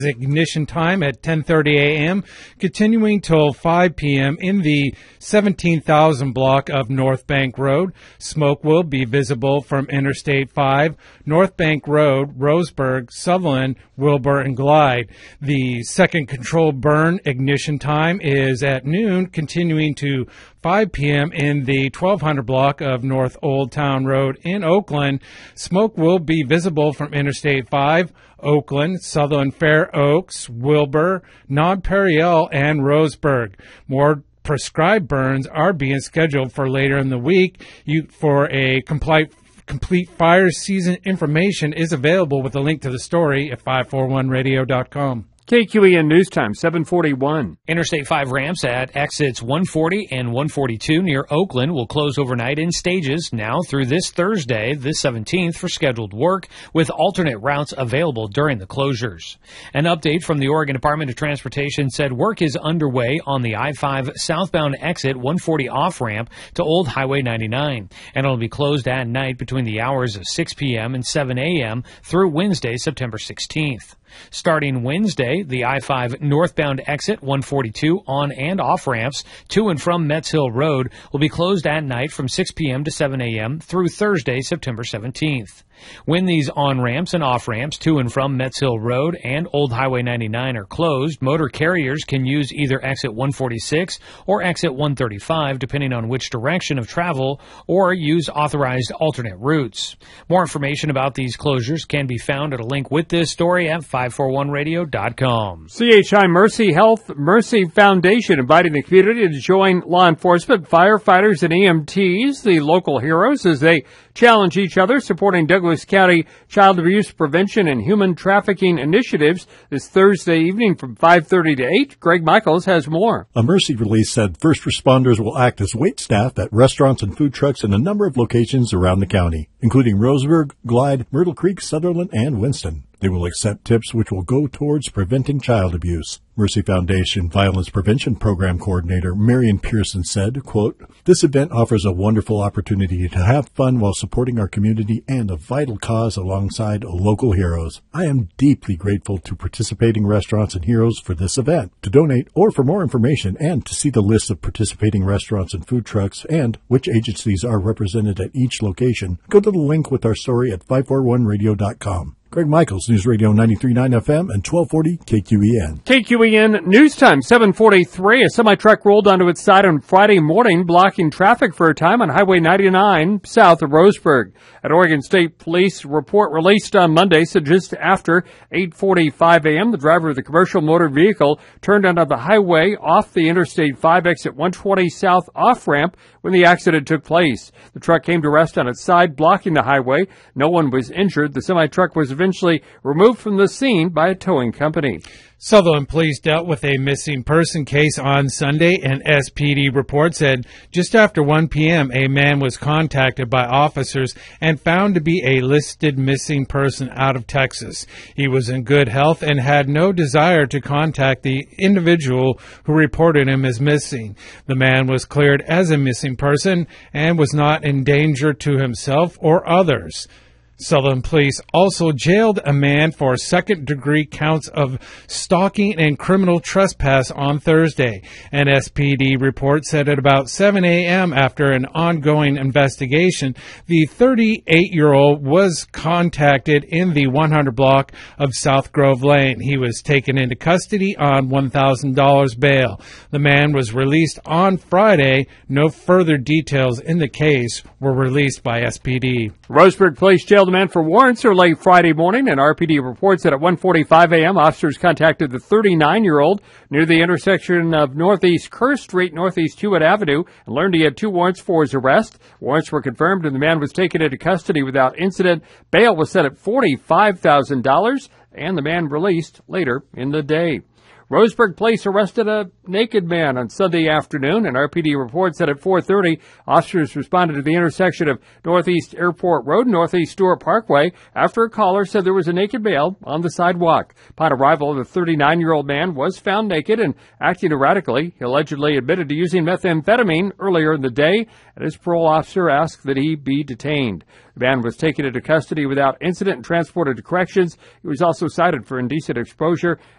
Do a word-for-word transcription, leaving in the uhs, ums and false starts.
Ignition time at ten thirty a.m., continuing till five p.m. in the seventeen thousand block of North Bank Road. Smoke will be visible from Interstate five, North Bank Road, Roseburg, Sutherland, Wilbur, and Glide. The second controlled burn ignition time is at noon, continuing to five p.m. in the twelve hundred block of North Old Town Road in Oakland. Smoke will be visible from Interstate five, Oakland, Sutherland Fair Oaks, Wilbur, Nod-Periel, and Roseburg. More prescribed burns are being scheduled for later in the week. You, for a complete complete fire season information is available with a link to the story at five forty-one radio dot com. K Q E N News Time, seven forty-one. Interstate five ramps at exits one forty and one forty-two near Oakland will close overnight in stages now through this Thursday, the seventeenth, for scheduled work, with alternate routes available during the closures. An update from the Oregon Department of Transportation said work is underway on the I five southbound exit one forty off-ramp to Old Highway ninety-nine, and it'll be closed at night between the hours of six p.m. and seven a.m. through Wednesday, September sixteenth. Starting Wednesday, the I five northbound exit one forty-two on and off ramps to and from Metz Hill Road will be closed at night from six p.m. to seven a.m. through Thursday, September seventeenth. When these on-ramps and off-ramps to and from Metz Hill Road and Old Highway ninety-nine are closed, motor carriers can use either exit one forty-six or exit one thirty-five, depending on which direction of travel, or use authorized alternate routes. More information about these closures can be found at a link with this story at five forty-one radio dot com. C H I Mercy Health Mercy Foundation inviting the community to join law enforcement, firefighters, and E M Ts, the local heroes, as they challenge each other, supporting Douglas County child abuse prevention and human trafficking initiatives this Thursday evening from five thirty to eight. Greg Michaels has more. A Mercy release said first responders will act as wait staff at restaurants and food trucks in a number of locations around the county, including Roseburg, Glide, Myrtle Creek, Sutherland, and Winston. They will accept tips which will go towards preventing child abuse. Mercy Foundation Violence Prevention Program Coordinator Marion Pearson said, quote, "This event offers a wonderful opportunity to have fun while supporting our community and a vital cause alongside local heroes. I am deeply grateful to participating restaurants and heroes for this event. To donate or for more information and to see the list of participating restaurants and food trucks and which agencies are represented at each location, go to the link with our story at five forty-one radio dot com. Greg Michaels, News Radio ninety-three point nine F M and twelve forty K Q E N. K Q E N News Time, seven forty-three. A semi-truck rolled onto its side on Friday morning, blocking traffic for a time on Highway ninety-nine south of Roseburg. An Oregon State Police report released on Monday said just after eight forty-five a.m., the driver of the commercial motor vehicle turned onto the highway off the Interstate five exit one twenty south off-ramp when the accident took place. The truck came to rest on its side, blocking the highway. No one was injured. The semi-truck was eventually removed from the scene by a towing company. Sutherland police dealt with a missing person case on Sunday. An S P D report said just after one p.m. a man was contacted by officers and found to be a listed missing person out of Texas. He was in good health and had no desire to contact the individual who reported him as missing. The man was cleared as a missing person and was not in danger to himself or others. Sutherland police also jailed a man for second-degree counts of stalking and criminal trespass on Thursday. An S P D report said at about seven a.m. after an ongoing investigation, the thirty-eight-year-old was contacted in the one hundred block of South Grove Lane. He was taken into custody on one thousand dollars bail. The man was released on Friday. No further details in the case were released by S P D. Roseburg police jailed a man for warrants early Friday morning, and R P D reports that at one forty-five a.m., officers contacted the thirty-nine-year-old near the intersection of Northeast Kerr Street, Northeast Hewitt Avenue, and learned he had two warrants for his arrest. Warrants were confirmed, and the man was taken into custody without incident. Bail was set at forty-five thousand dollars, and the man released later in the day. Roseburg Police arrested a naked man on Sunday afternoon. An R P D report said at four thirty, officers responded to the intersection of Northeast Airport Road and Northeast Stewart Parkway after a caller said there was a naked male on the sidewalk. Upon arrival, the thirty-nine-year-old man was found naked and acting erratically. He allegedly admitted to using methamphetamine earlier in the day, and his parole officer asked that he be detained. The man was taken into custody without incident and transported to corrections. He was also cited for indecent exposure